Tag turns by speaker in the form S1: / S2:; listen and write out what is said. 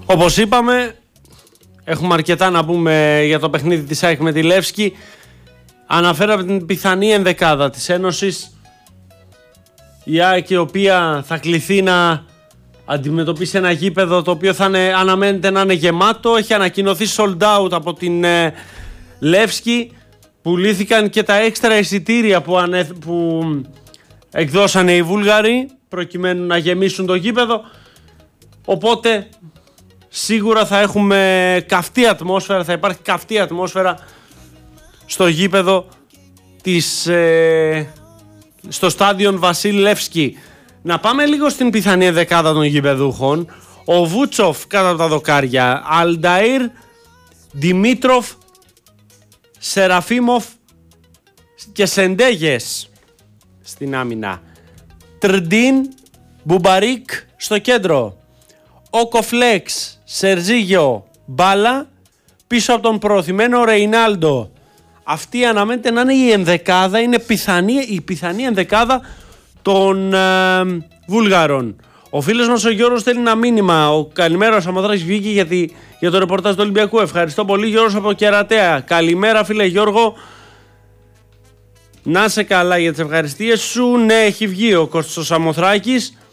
S1: Όπως είπαμε, έχουμε αρκετά να πούμε για το παιχνίδι της ΑΕΚ με τη Λεύσκη. Αναφέραμε την πιθανή ενδεκάδα της Ένωσης. Η ΑΕΚ, η οποία θα κληθεί να αντιμετωπίσει ένα γήπεδο το οποίο αναμένεται να είναι γεμάτο. Έχει ανακοινωθεί sold out από την Λεύσκη. Πουλήθηκαν και τα έξτρα εισιτήρια που εκδώσανε οι Βούλγαροι προκειμένου να γεμίσουν το γήπεδο. Οπότε σίγουρα θα έχουμε καυτή ατμόσφαιρα, θα υπάρχει καυτή ατμόσφαιρα στο γήπεδο στο στάδιον Βασίλ Λεύσκη. Να πάμε λίγο στην πιθανή δεκάδα των γηπεδούχων. Ο Βούτσοφ κάτω από τα δοκάρια, Αλνταΐρ, Δημήτροφ, Σεραφίμοφ και Σεντέγες στην άμυνα. Τρντίν, Μπουμπαρίκ στο κέντρο. Οκοφλέξ, Σερζίγιο, Μπάλα πίσω από τον προωθημένο Ρεϊνάλντο. Αυτή αναμένεται να είναι η ενδεκάδα, είναι η πιθανή ενδεκάδα των Βούλγαρων. Ο φίλος μας ο Γιώργος στέλνει ένα μήνυμα. Ο καλημέρα, ο Σαμοδράκης βγήκε για το ρεπορτάζ του Ολυμπιακού. Ευχαριστώ πολύ, Γιώργος από Κερατέα. Καλημέρα, φίλε Γιώργο. Να σε καλά για τις ευχαριστίες σου. Ναι, έχει βγει ο Κώστας ο Σαμοθράκης.